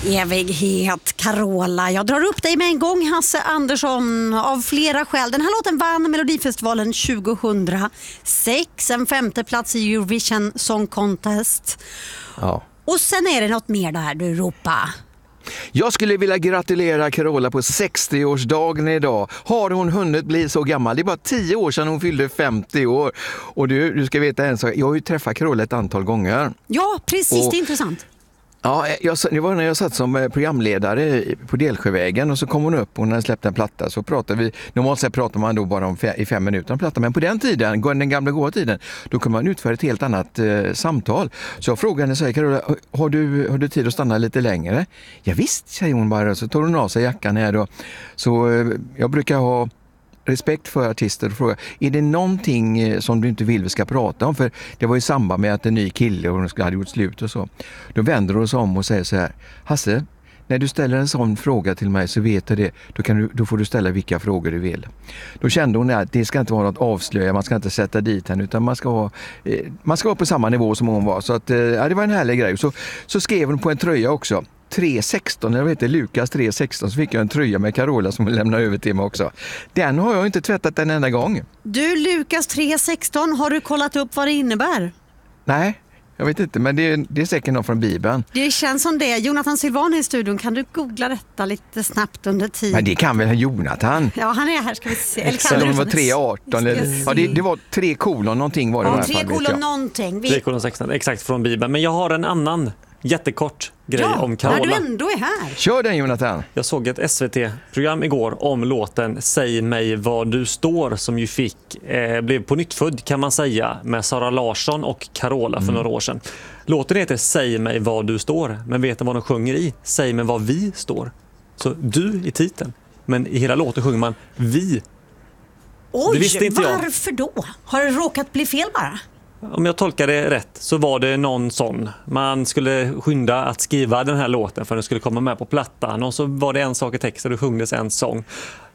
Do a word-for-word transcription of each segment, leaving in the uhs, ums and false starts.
Evighet, Carola. Jag drar upp dig med en gång, Hasse Andersson, av flera skäl. Den här låten vann Melodifestivalen tjugohundrasex, en femte plats i Eurovision Song Contest. Ja. Och sen är det något mer där du ropar. Jag skulle vilja gratulera Carola på sextioårsdagen idag. Har hon hunnit bli så gammal? Det är bara tio år sedan hon fyllde femtio år. Och du, du ska veta en sak, jag har ju träffat Carola ett antal gånger. Ja, precis, och, det är intressant. Ja, jag, det var när jag satt som programledare på Delsjövägen och så kom hon upp och när jag släppte en platta så pratade vi, normalt sett pratar man då bara om fe, i fem minuter om platta, men på den tiden, den gamla goda tiden, då kunde man utföra ett helt annat eh, samtal. Så jag frågade henne, säger Carola, har du, har du tid att stanna lite längre? Ja visst, säger hon bara, så tar hon av sig jackan här då. Så eh, jag brukar ha respekt för artister och fråga, är det någonting som du inte vill vi ska prata om? För det var i samband med att en ny kille och hon hade gjort slut och så. Då vänder hon sig om och säger så här: Hasse, när du ställer en sån fråga till mig så vet jag det, då, kan du, då får du ställa vilka frågor du vill. Då kände hon att det ska inte vara något avslöja, man ska inte sätta dit henne, utan man ska vara, eh, man ska vara på samma nivå som hon var. Så att, eh, ja, det var en härlig grej. Så, så skrev hon på en tröja också. tre sexton, jag vet inte, Lukas tre sexton, så fick jag en tröja med Carola som hon lämnade över till mig också. Den har jag inte tvättat en enda gång. Du, Lukas tre sexton, har du kollat upp vad det innebär? Nej, jag vet inte, men det är, det är säkert någon från Bibeln. Det känns som det. Jonathan Silvan i studion, kan du googla detta lite snabbt under tiden? Men det kan väl Jonathan? Ja, han är här, ska vi se. Eller kan det var tre arton, eller, ja, det, det var tre kolon någonting var det. Ja, i alla tre fall, kolon någonting. Vi... tre kolon sexton, exakt från Bibeln. Men jag har en annan jättekort grej ja, om Carola. när du ändå är här. Kör den, Jonathan. Jag såg ett S V T-program igår om låten Säg mig var du står, som ju fick eh, blev på nytt född kan man säga, med Sara Larsson och Carola för mm. några år sedan. Låten heter Säg mig var du står, men vet ni vad de sjunger i? Säg mig var vi står. Så du i titeln, men i hela låten sjunger man vi. Oj, det visste inte jag. Varför då? Har det råkat bli fel bara? Om jag tolkar det rätt så var det någon sån. Man skulle skynda att skriva den här låten för den skulle komma med på plattan. Och så var det en sak i texten och det sjungdes en sång.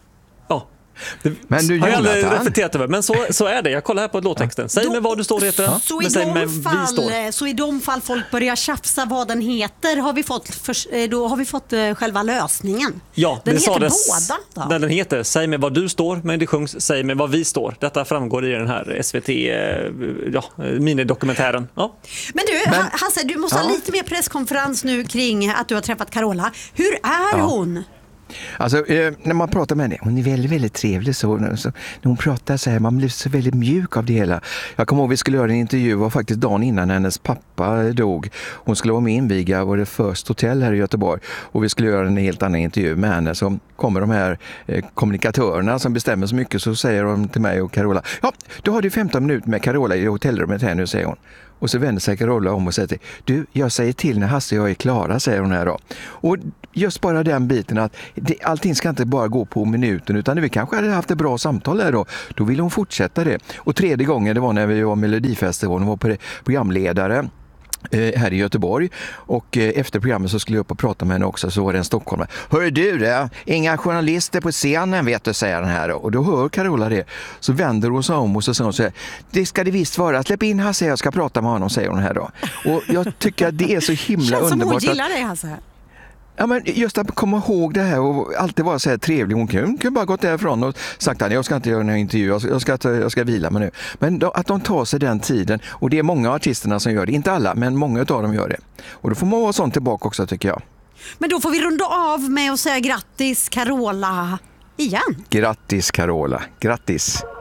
Ja. Det men du, har jag aldrig Jonathan? reflekterat över. Men så, så är det. Jag kollar här på låttexten. Säg då, mig vad du står heter den. Så, men i säg mig de vi fall, står. så i de fall folk börjar tjafsa vad den heter har vi fått, för, då har vi fått uh, själva lösningen. Ja, den det heter sades, båda. Då. Den heter Säg mig vad du står, men det sjungs Säg mig vad vi står. Detta framgår i den här S V T ja, minidokumentären. Ja. Men du, men, Hasse, du måste ja. ha lite mer presskonferens nu kring att du har träffat Carola. Hur är ja. hon? Alltså, eh, när man pratar med henne, hon är väldigt, väldigt trevlig så, så när hon pratar så här, man blir så väldigt mjuk av det hela. Jag kommer ihåg vi skulle göra en intervju, var faktiskt dagen innan hennes pappa dog. Hon skulle vara med inviga var det First Hotel här i Göteborg och vi skulle göra en helt annan intervju med henne. Så kommer de här eh, kommunikatörerna som bestämmer så mycket, så säger de till mig och Carola: ja, då har du femton minuter med Carola i hotellrummet här nu, säger hon. Och så vänder sig Carola om och säger till, du, jag säger till när Hasse och jag är klara, säger hon här då. Och just bara den biten att det, allting ska inte bara gå på minuten, utan när vi kanske hade haft ett bra samtal där då, då ville hon fortsätta det. Och tredje gången, det var när vi var Melodifestivalen, hon var programledare här i Göteborg, och efter programmet så skulle jag upp och prata med henne också, så var det en stockholmare. Hör du det? Inga journalister på scenen, vet du, säger den här. Och då hör Carola det. Så vänder hon sig om och så säger hon så här: det ska det visst vara. Släpp in Hasse, jag ska prata med honom, säger hon här då. Och jag tycker att det är så himla Känns underbart. Känns som hon gillar dig, Hasse. Ja, men just att komma ihåg det här och alltid vara så här trevlig. Hon kunde, kunde bara gått därifrån och sagt att jag ska inte göra en intervju, jag ska, jag ska, jag ska vila mig nu. Men då, att de tar sig den tiden, och det är många artisterna som gör det, inte alla, men många av dem gör det. Och då får man vara sånt tillbaka också, tycker jag. Men då får vi runda av med att säga grattis Carola igen. Grattis Carola, grattis.